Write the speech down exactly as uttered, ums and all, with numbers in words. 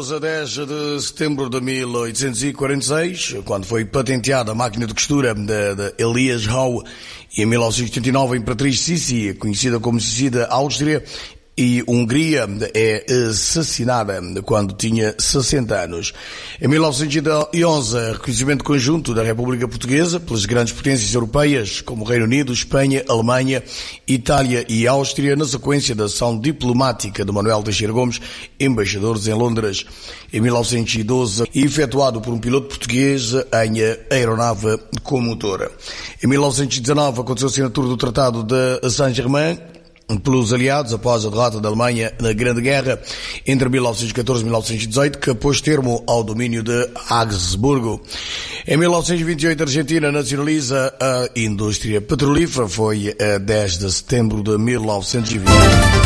doze a dez de setembro de mil oitocentos e quarenta e seis, quando foi patenteada a máquina de costura de, de Elias Howe, e em mil novecentos e setenta e nove a Imperatriz Sissi, conhecida como Sissi da Áustria e Hungria, é assassinada quando tinha sessenta anos. Em mil novecentos e onze, reconhecimento conjunto da República Portuguesa pelas grandes potências europeias, como Reino Unido, Espanha, Alemanha, Itália e Áustria, na sequência da ação diplomática de Manuel Teixeira Gomes, embaixadores em Londres. Em mil novecentos e doze, efetuado por um piloto português em aeronave com motor. Em mil novecentos e dezanove, aconteceu a assinatura do Tratado de Saint-Germain pelos aliados após a derrota da Alemanha na Grande Guerra entre mil novecentos e catorze e mil novecentos e dezoito, que pôs termo ao domínio de Augsburgo. Em mil novecentos e vinte e oito, a Argentina nacionaliza a indústria petrolífera. Foi a dez de setembro de mil novecentos e vinte.